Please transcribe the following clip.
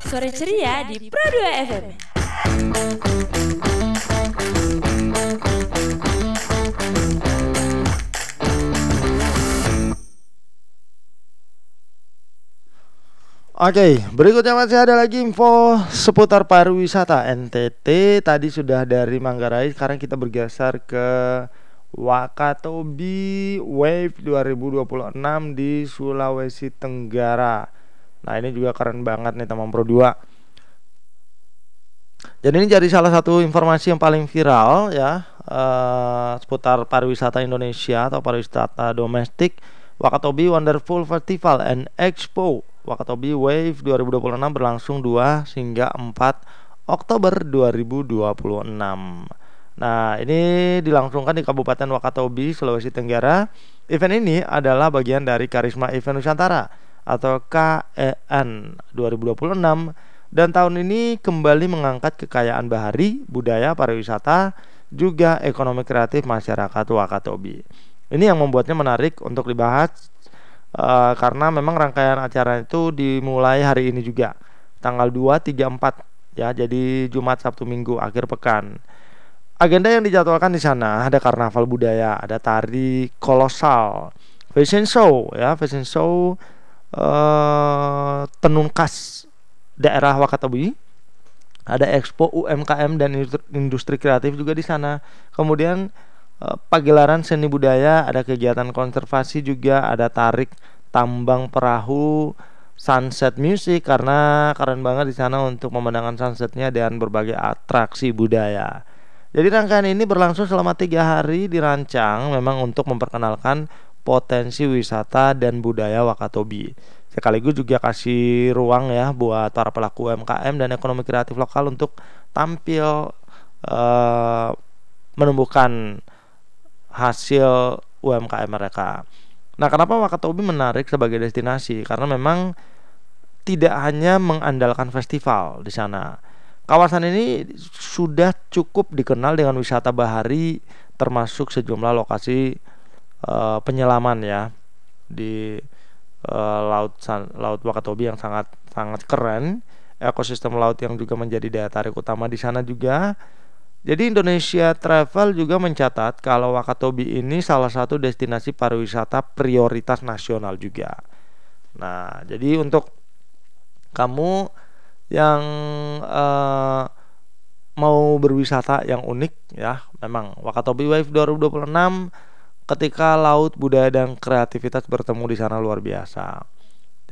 Sore ceria di Pro 2 FM. Oke, berikutnya masih ada lagi info seputar pariwisata NTT. Tadi sudah dari Manggarai, sekarang kita bergeser ke Wakatobi Wave 2026 di Sulawesi Tenggara. Nah, ini juga keren banget nih teman Pro 2. Jadi ini jadi salah satu informasi yang paling viral ya, seputar pariwisata Indonesia atau pariwisata domestik. Wakatobi Wonderful Festival and Expo Wakatobi Wave 2026 berlangsung 2 hingga 4 Oktober 2026. Nah, ini dilangsungkan di Kabupaten Wakatobi, Sulawesi Tenggara. Event ini adalah bagian dari Karisma Event Nusantara atau KEN 2026, dan tahun ini kembali mengangkat kekayaan bahari, budaya, pariwisata, juga ekonomi kreatif masyarakat Wakatobi. Ini yang membuatnya menarik untuk dibahas, karena memang rangkaian acara itu dimulai hari ini juga, tanggal 2, 3, 4 ya, jadi Jumat, Sabtu, Minggu, akhir pekan. Agenda yang dijadwalkan di sana ada karnaval budaya, ada tari kolosal, fashion show ya, tenun khas daerah Wakatobi, ada expo UMKM dan industri kreatif juga di sana. Kemudian pagelaran seni budaya, ada kegiatan konservasi juga, ada tarik tambang perahu, sunset music karena keren banget di sana untuk pemandangan sunsetnya, dan berbagai atraksi budaya. Jadi rangkaian ini berlangsung selama 3 hari, dirancang memang untuk memperkenalkan potensi wisata dan budaya Wakatobi, sekaligus juga kasih ruang ya buat para pelaku UMKM dan ekonomi kreatif lokal untuk tampil, menumbuhkan hasil UMKM mereka. Nah, kenapa Wakatobi menarik sebagai destinasi? Karena memang tidak hanya mengandalkan festival di sana. Kawasan ini sudah cukup dikenal dengan wisata bahari, termasuk sejumlah lokasi penyelaman ya di laut Wakatobi yang sangat sangat keren. Ekosistem laut yang juga menjadi daya tarik utama di sana juga. Jadi Indonesia Travel juga mencatat kalau Wakatobi ini salah satu destinasi pariwisata prioritas nasional juga. Nah, jadi untuk kamu yang mau berwisata yang unik ya, memang Wakatobi Wave 2026 ketika laut, budaya, dan kreativitas bertemu di sana luar biasa.